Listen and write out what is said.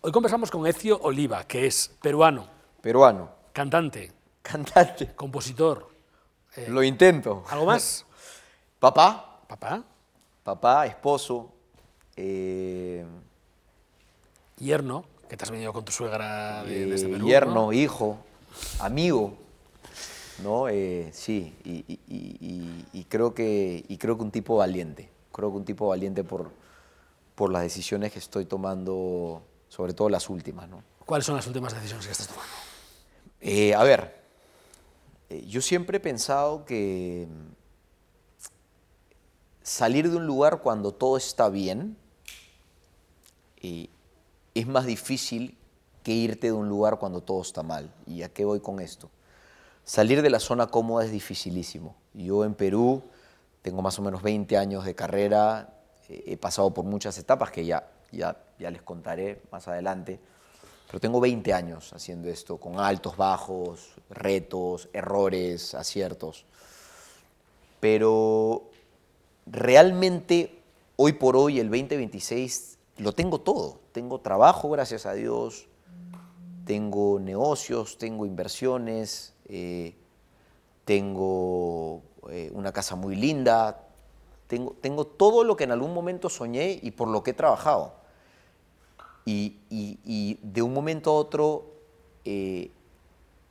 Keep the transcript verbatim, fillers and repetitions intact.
Hoy conversamos con Ezio Oliva, que es peruano, Peruano, cantante, cantante. compositor. Eh, Lo intento. ¿Algo más? Papá, Papá, papá, esposo, eh, yerno, que te has venido con tu suegra de- desde eh, Perú, yerno, ¿no? hijo, amigo, ¿no? Eh, sí, y, y- y- y- y creo que, y creo que un tipo valiente. Creo que un tipo valiente por, por las decisiones que estoy tomando, sobre todo las últimas, ¿no? ¿Cuáles son las últimas decisiones que estás tomando? Eh, a ver, eh, yo siempre he pensado que mm, salir de un lugar cuando todo está bien eh, es más difícil que irte de un lugar cuando todo está mal. ¿Y a qué voy con esto? Salir de la zona cómoda es dificilísimo. Yo en Perú tengo más o menos veinte años de carrera, eh, he pasado por muchas etapas que ya, ya, ya les contaré más adelante, pero tengo veinte años haciendo esto, con altos, bajos, retos, errores, aciertos. Pero realmente hoy por hoy, el veinte veintiséis, lo tengo todo. Tengo trabajo, gracias a Dios, tengo negocios, tengo inversiones, eh, tengo eh, una casa muy linda, tengo, tengo todo lo que en algún momento soñé y por lo que he trabajado. Y, y- y de un momento a otro, eh,